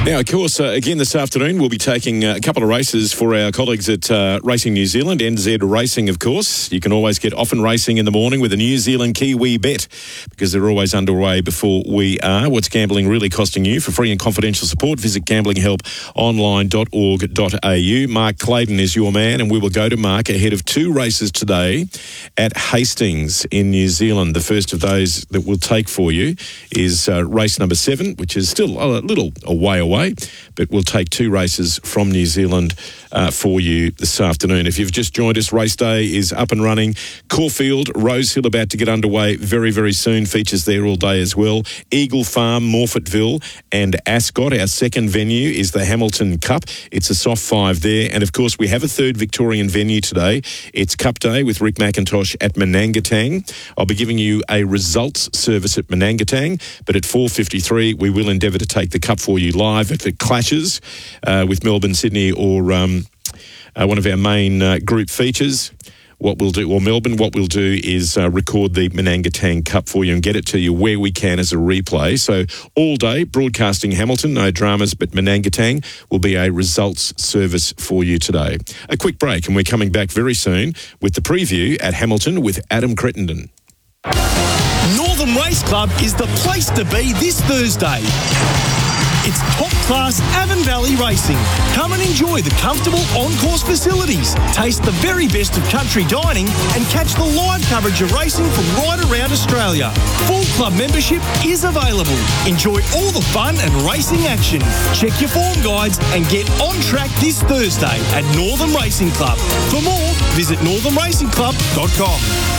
Now, of course, again this afternoon we'll be taking a couple of races for our colleagues at Racing New Zealand, NZ Racing, of course. You can always get Often Racing in the morning with a New Zealand Kiwi bet because they're always underway before we are. What's gambling really costing you? For free and confidential support, visit gamblinghelponline.org.au. Mark Clayton is your man, and we will go to Mark ahead of two races today at Hastings in New Zealand. The first of those that we'll take for you is race number 7, which is still a way away, but we'll take two races from New Zealand for you this afternoon. If you've just joined us, race day is up and running. Caulfield, Rosehill about to get underway very, very soon. Features there all day as well. Eagle Farm, Morfettville and Ascot. Our second venue is the Hamilton Cup. It's a soft 5 there. And of course, we have a third Victorian venue today. It's Cup Day with Rick McIntosh at Manangatang. I'll be giving you a results service at Manangatang, but at 4:53 we will endeavour to take the Cup for you live if it clashes with Melbourne, Sydney or one of our main group features. What we'll do is record the Manangatang Cup for you and get it to you where we can as a replay. So all day, broadcasting Hamilton, no dramas, but Manangatang will be a results service for you today. A quick break, and we're coming back very soon with the preview at Hamilton with Adam Crittenden. Northern Race Club is the place to be this Thursday. It's top-class Avon Valley racing. Come and enjoy the comfortable on-course facilities, taste the very best of country dining, and catch the live coverage of racing from right around Australia. Full club membership is available. Enjoy all the fun and racing action. Check your form guides and get on track this Thursday at Northern Racing Club. For more, visit northernracingclub.com.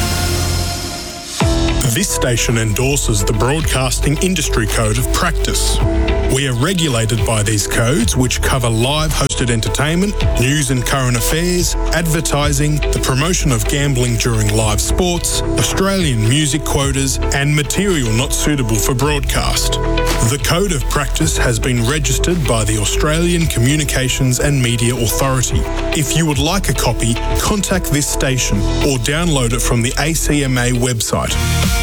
This station endorses the Broadcasting Industry Code of Practice. We are regulated by these codes, which cover live hosted entertainment, news and current affairs, advertising, the promotion of gambling during live sports, Australian music quotas, and material not suitable for broadcast. The Code of Practice has been registered by the Australian Communications and Media Authority. If you would like a copy, contact this station or download it from the ACMA website.